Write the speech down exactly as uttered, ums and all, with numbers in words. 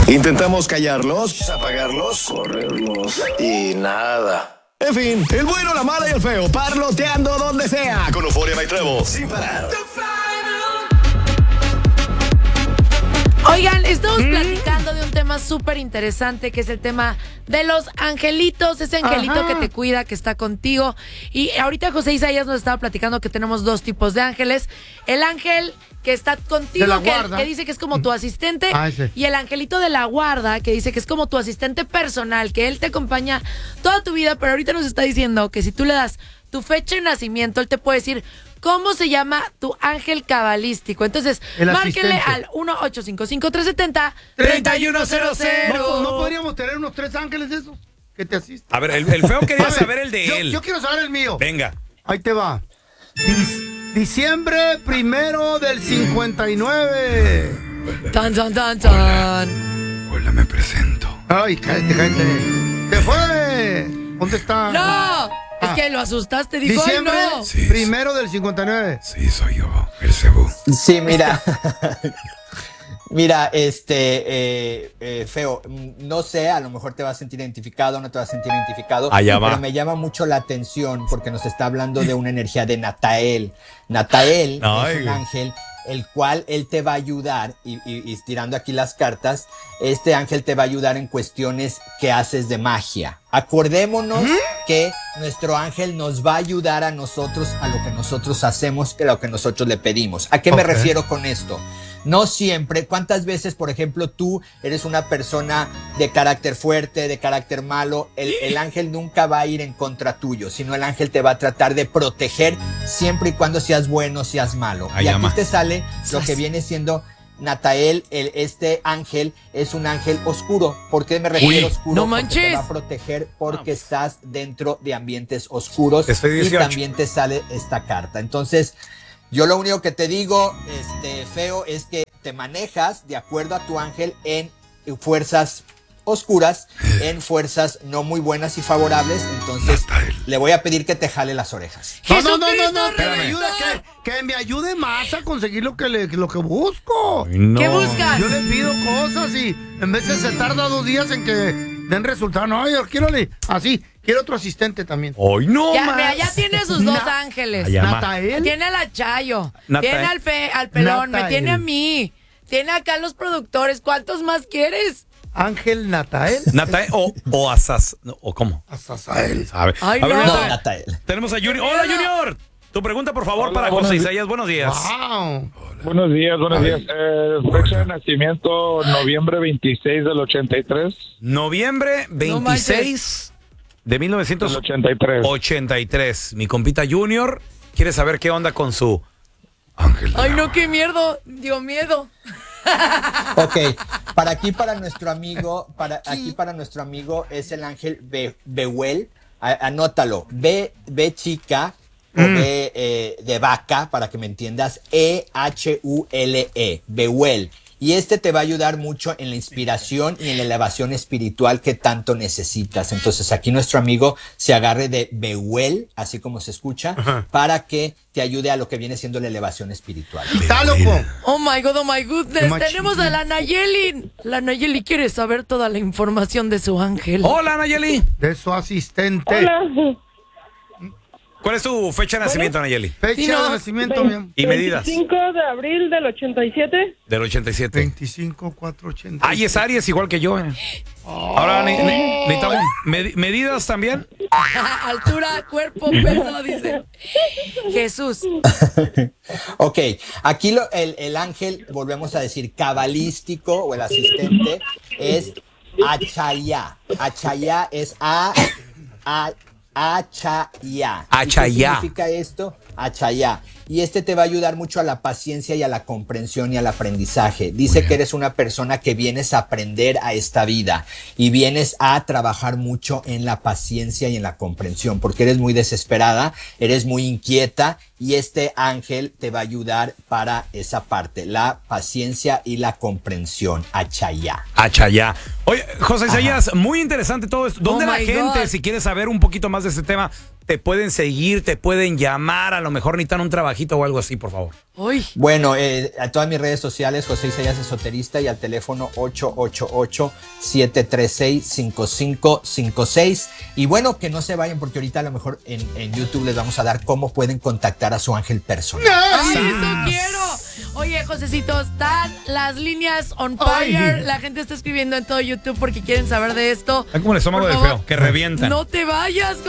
Intentamos callarlos, apagarlos, correrlos y nada. En fin, el bueno, la mala y el feo, parloteando donde sea, con Euforia y Trevo, sin parar. Oigan, estamos ¿Mm? platicando de un tema súper interesante, que es el tema de los angelitos, ese angelito Ajá. que te cuida, que está contigo. Y ahorita José Isaías nos estaba platicando que tenemos dos tipos de ángeles. El ángel que está contigo, que, que dice que es como tu asistente, ah, y el angelito de la guarda, que dice que es como tu asistente personal, que él te acompaña toda tu vida, pero ahorita nos está diciendo que si tú le das tu fecha de nacimiento, él te puede decir cómo se llama tu ángel cabalístico. Entonces, márquenle al uno ocho cinco cinco, tres siete cero, tres uno cero cero. No, no podríamos tener unos tres ángeles de esos que te asisten. A ver, el, el feo quería ver, saber el de yo, él. Yo quiero saber el mío. Venga. Ahí te va. Dic- diciembre primero del cincuenta y nueve. Tan, tan, tan, tan. Hola, Hola, me presento. Ay, cállate, cállate. ¡Se fue! ¿Dónde está? ¡No! Es que lo asustaste, dijo, Diciembre ay, no. Sí, primero del cincuenta y nueve. Sí, soy yo, el cebú. Sí, mira. Mira, este, eh, eh, feo, no sé, a lo mejor te vas a sentir identificado, no te vas a sentir identificado, Allá va. pero me llama mucho la atención porque nos está hablando de una energía de Natael. Natael Ay, es un ángel el cual él te va a ayudar, y, y, y tirando aquí las cartas, este ángel te va a ayudar en cuestiones que haces de magia. Acordémonos ¿Mm? que nuestro ángel nos va a ayudar a nosotros, a lo que nosotros hacemos, que a lo que nosotros le pedimos. ¿A qué okay. me refiero con esto? No siempre, ¿cuántas veces, por ejemplo, tú eres una persona de carácter fuerte, de carácter malo? El, el ángel nunca va a ir en contra tuyo, sino el ángel te va a tratar de proteger siempre y cuando seas bueno, seas malo. Ay, y aquí ama. te sale lo que viene siendo Natael, el, este ángel es un ángel oscuro. ¿Por qué me refiero Uy, oscuro? No porque manches. te va a proteger porque estás dentro de ambientes oscuros. Estoy y también te sale esta carta. Entonces, yo lo único que te digo, este, feo, es que te manejas de acuerdo a tu ángel en fuerzas oscuras, en fuerzas no muy buenas y favorables. Entonces, le voy a pedir que te jale las orejas. No, no, no, no, no, que me ayude, que, que me ayude más a conseguir lo que, le, lo que busco. No. ¿Qué buscas? Yo le pido cosas y en vez de se tarda dos días en que den resultado. No, yo quiero así. Quiero otro asistente también. Hoy no ya, más. Mira, ya tiene sus dos Na ángeles. Natael. Tiene al Achayo. Natael. Tiene al, fe, al pelón. Natael. Me tiene a mí. Tiene acá los productores. ¿Cuántos más quieres? Ángel Natael. Natael o, o Asas. ¿O cómo? Asasael. ¿Sabe? Ay, a ver, no. No, Natael. Tenemos a Junior. Hola, Junior. Tu pregunta, por favor, Hola, para José Isaías. Buenos días. Wow. Buenos días, buenos días. Eh, fecha de nacimiento, noviembre veintiséis del ochenta y tres. Noviembre veintiséis de mil novecientos ochenta y tres. ochenta y tres. Mi compita Junior quiere saber qué onda con su ángel. Ay, no, qué miedo. Dio miedo. Ok, para aquí para nuestro amigo, para aquí para nuestro amigo es el ángel Be, Behuel. A, anótalo. B, B chica o mm. B eh, de vaca, para que me entiendas. E H U L E. Behuel. Y este te va a ayudar mucho en la inspiración y en la elevación espiritual que tanto necesitas. Entonces aquí nuestro amigo se agarre de Behuel, así como se escucha, Ajá. para que te ayude a lo que viene siendo la elevación espiritual. ¡Está loco! Oh my God, oh my goodness. No Tenemos a la Nayeli. La Nayeli quiere saber toda la información de su ángel. Hola, Nayeli. De su asistente. Hola. ¿Cuál es tu fecha de nacimiento, Nayeli? Fecha sí, no. de nacimiento, mi ¿Y medidas? veinticinco de abril del ochenta y siete. Del ochenta y siete. veinticinco, cuatro, ochenta. Ay, es Aries, igual que yo. Eh. Oh. Ahora, ne ne necesitamos med medidas también. Altura, cuerpo, peso, dice Jesús. Ok, aquí lo, el, el ángel, volvemos a decir, cabalístico o el asistente es Achaya. Achaya es A, A, Achaya. Achaya. ¿Qué significa esto? Achaya. Y este te va a ayudar mucho a la paciencia y a la comprensión y al aprendizaje. Dice que eres una persona que vienes a aprender a esta vida y vienes a trabajar mucho en la paciencia y en la comprensión, porque eres muy desesperada, eres muy inquieta y este ángel te va a ayudar para esa parte, la paciencia y la comprensión. Achaya. Achaya. Oye, José Isaías, muy interesante todo esto. ¿Dónde Oh la my gente, God. si quiere saber un poquito más de este tema, te pueden seguir, te pueden llamar, a lo mejor necesitan un trabajito o algo así, por favor. Uy. Bueno, eh, a todas mis redes sociales, José Isaías Esoterista, y al teléfono ocho ocho ocho, siete tres seis, cinco cinco cinco seis. Y bueno, que no se vayan porque ahorita a lo mejor en, en YouTube les vamos a dar cómo pueden contactar a su ángel personal. ¡Ay, eso quiero! Oye, Josecito, están las líneas on fire. Ay. La gente está escribiendo en todo YouTube porque quieren saber de esto. Está como el estómago de feo, que revientan. No te vayas,